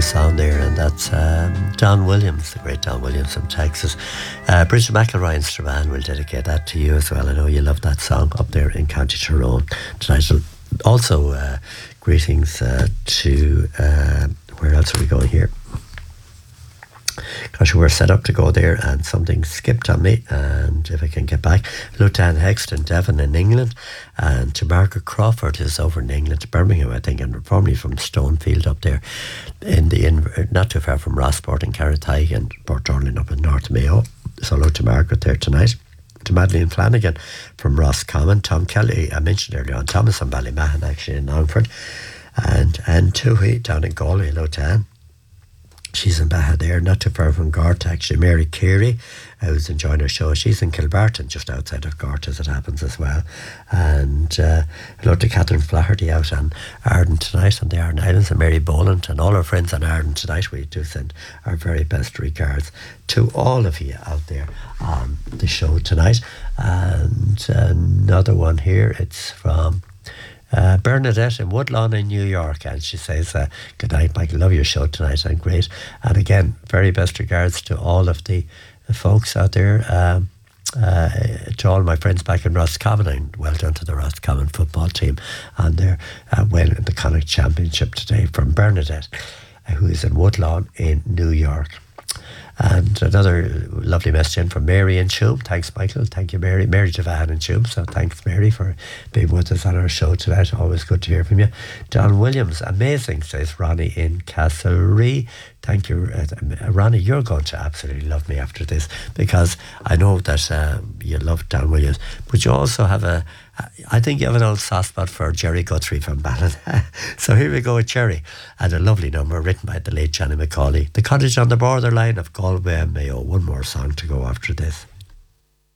song there, and that's Don Williams, the great Don Williams from Texas. Bridget McElroy and Strabane will dedicate that to you as well. I know you love that song up there in County Tyrone tonight. Also, greetings to, where else are we going here? Gosh, we're set up to go there and something skipped on me, and if I can get back. Hello to Anne Hexton, Devon in England, and to Margaret Crawford is over in England, to Birmingham I think, and probably from Stonefield up there not too far from Rossport and Carratyke and Portorlin up in North Mayo. So hello to Margaret there tonight. To Madeleine Flanagan from Roscommon, Tom Kelly, I mentioned earlier on, Thomas and Ballymahan actually in Longford, and Anne Toohey down in Galway. Hello to Anne. She's in Baha there, not too far from Gort actually. Mary Carey, who's enjoying her show, she's in Kilbarton, just outside of Gort as it happens as well. And hello to Catherine Flaherty out on Arden tonight on the Arden Islands, and Mary Boland and all our friends on Arden tonight. We do send our very best regards to all of you out there on the show tonight. And another one here, it's from Bernadette in Woodlawn in New York, and she says, good night Michael, love your show tonight and great. And again, very best regards to all of the folks out there, to all my friends back in Roscommon, and well done to the Roscommon football team and their well in the Connacht Championship today, from Bernadette, who is in Woodlawn in New York. And another lovely message in from Mary in Tuam. Thanks, Michael. Thank you, Mary. Mary Devahan in Tuam. So thanks, Mary, for being with us on our show tonight. Always good to hear from you. Don Williams, amazing, says Ronnie in Castlerea. Thank you, Ronnie. You're going to absolutely love me after this, because I know that you love Don Williams, but you also have I think you have an old soft spot for Jerry Guthrie from Ballin. So here we go with Jerry, and a lovely number written by the late Johnny McCauley. The Cottage on the Borderline of Galway and Mayo. One more song to go after this.